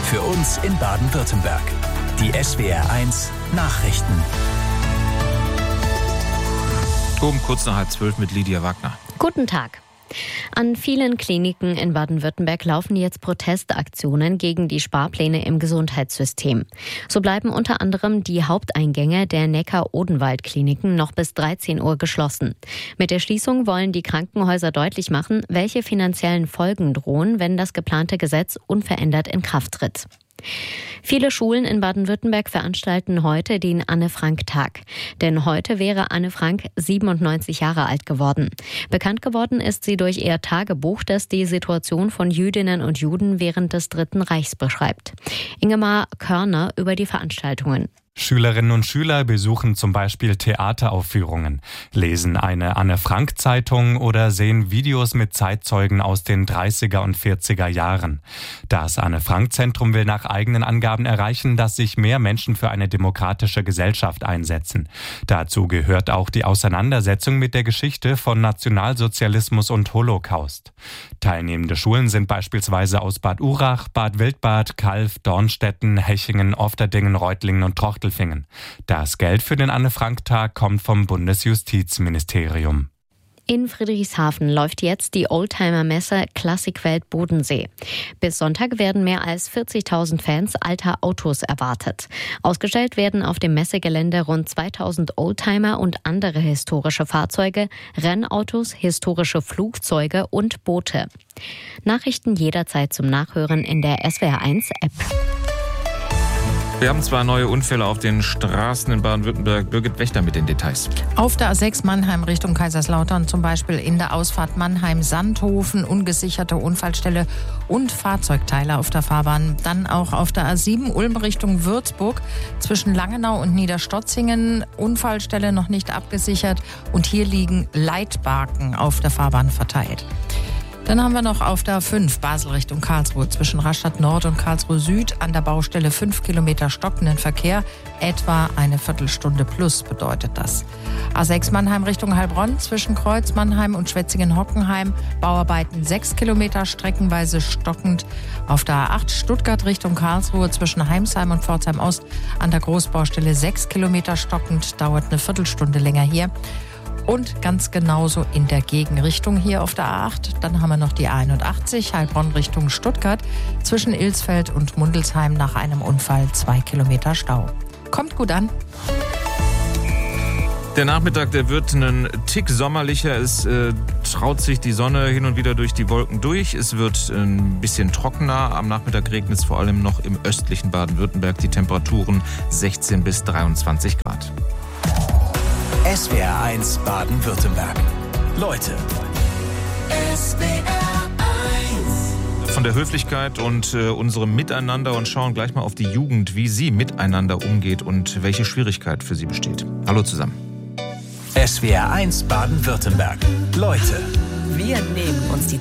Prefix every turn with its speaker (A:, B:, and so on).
A: für uns in Baden-Württemberg. Die SWR1 Nachrichten.
B: Kurz nach 11:30 mit Lydia Wagner.
C: Guten Tag. An vielen Kliniken in Baden-Württemberg laufen jetzt Protestaktionen gegen die Sparpläne im Gesundheitssystem. So bleiben unter anderem die Haupteingänge der Neckar-Odenwald-Kliniken noch bis 13 Uhr geschlossen. Mit der Schließung wollen die Krankenhäuser deutlich machen, welche finanziellen Folgen drohen, wenn das geplante Gesetz unverändert in Kraft tritt. Viele Schulen in Baden-Württemberg veranstalten heute den Anne-Frank-Tag. Denn heute wäre Anne Frank 97 Jahre alt geworden. Bekannt geworden ist sie durch ihr Tagebuch, das die Situation von Jüdinnen und Juden während des Dritten Reichs beschreibt. Ingemar Körner über die Veranstaltungen.
D: Schülerinnen und Schüler besuchen zum Beispiel Theateraufführungen, lesen eine Anne-Frank-Zeitung oder sehen Videos mit Zeitzeugen aus den 30er und 40er Jahren. Das Anne-Frank-Zentrum will nach eigenen Angaben erreichen, dass sich mehr Menschen für eine demokratische Gesellschaft einsetzen. Dazu gehört auch die Auseinandersetzung mit der Geschichte von Nationalsozialismus und Holocaust. Teilnehmende Schulen sind beispielsweise aus Bad Urach, Bad Wildbad, Calw, Dornstetten, Hechingen, Ofterdingen, Reutlingen und Trochtelfingen. Das Geld für den Anne-Frank-Tag kommt vom Bundesjustizministerium.
C: In Friedrichshafen läuft jetzt die Oldtimer-Messe Klassikwelt Bodensee. Bis Sonntag werden mehr als 40.000 Fans alter Autos erwartet. Ausgestellt werden auf dem Messegelände rund 2.000 Oldtimer und andere historische Fahrzeuge, Rennautos, historische Flugzeuge und Boote. Nachrichten jederzeit zum Nachhören in der SWR1-App.
B: Wir haben 2 neue Unfälle auf den Straßen in Baden-Württemberg. Birgit Wächter mit den Details.
E: Auf der A6 Mannheim Richtung Kaiserslautern zum Beispiel in der Ausfahrt Mannheim-Sandhofen, ungesicherte Unfallstelle und Fahrzeugteile auf der Fahrbahn. Dann auch auf der A7 Ulm Richtung Würzburg zwischen Langenau und Niederstotzingen. Unfallstelle noch nicht abgesichert und hier liegen Leitbarken auf der Fahrbahn verteilt. Dann haben wir noch auf der A5 Basel Richtung Karlsruhe zwischen Rastatt Nord und Karlsruhe Süd an der Baustelle 5 Kilometer stockenden Verkehr. Etwa eine Viertelstunde plus bedeutet das. A6 Mannheim Richtung Heilbronn zwischen Kreuz Mannheim und Schwetzingen-Hockenheim. Bauarbeiten 6 Kilometer streckenweise stockend. Auf der A8 Stuttgart Richtung Karlsruhe zwischen Heimsheim und Pforzheim Ost an der Großbaustelle 6 Kilometer stockend. Dauert eine Viertelstunde länger hier. Und ganz genauso in der Gegenrichtung hier auf der A8. Dann haben wir noch die A81 Heilbronn Richtung Stuttgart zwischen Ilsfeld und Mundelsheim nach einem Unfall 2 Kilometer Stau. Kommt gut an.
B: Der Nachmittag, der wird einen Tick sommerlicher. Es traut sich die Sonne hin und wieder durch die Wolken durch. Es wird ein bisschen trockener. Am Nachmittag regnet es vor allem noch im östlichen Baden-Württemberg. Die Temperaturen 16 bis 23 Grad.
A: SWR1 Baden-Württemberg. Leute. SWR1.
B: Von der Höflichkeit und unserem Miteinander und schauen gleich mal auf die Jugend, wie sie miteinander umgeht und welche Schwierigkeit für sie besteht. Hallo zusammen.
A: SWR1 Baden-Württemberg. Leute.
F: Wir nehmen uns die